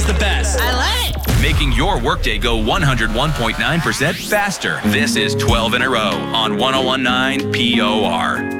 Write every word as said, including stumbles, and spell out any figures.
is the best. I love it. Making your workday go one hundred one point nine percent faster. This is twelve in a row on one oh one point nine P O R.